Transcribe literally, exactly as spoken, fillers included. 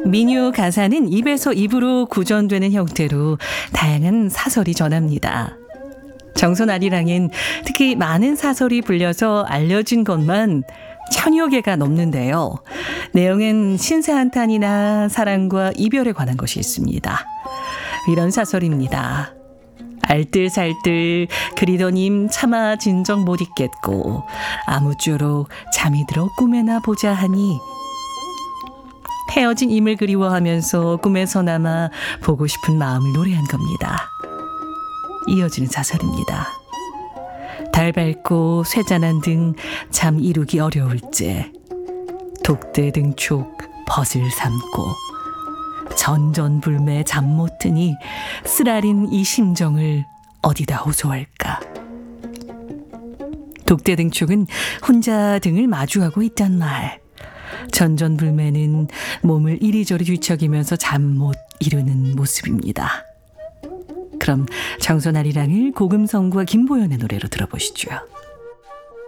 민요 가사는 입에서 입으로 구전되는 형태로 다양한 사설이 전합니다. 정선아리랑엔 특히 많은 사설이 불려서 알려진 것만 천여 개가 넘는데요. 내용은 신세한탄이나 사랑과 이별에 관한 것이 있습니다. 이런 사설입니다. 알뜰살뜰 그리더님 차마 진정 못 있겠고 아무쪼록 잠이 들어 꿈에나 보자 하니 헤어진 임을 그리워하면서 꿈에서나마 보고 싶은 마음을 노래한 겁니다. 이어지는 사설입니다. 달 밝고 쇠잔한 등 잠 이루기 어려울 때 독대 등촉 벗을 삼고 전전불매 잠 못 드니 쓰라린 이 심정을 어디다 호소할까. 독대 등촉은 혼자 등을 마주하고 있단 말. 전전불매는 몸을 이리저리 뒤척이면서 잠 못 이루는 모습입니다. 그럼 정선아리랑을 고금성과 김보연의 노래로 들어보시죠.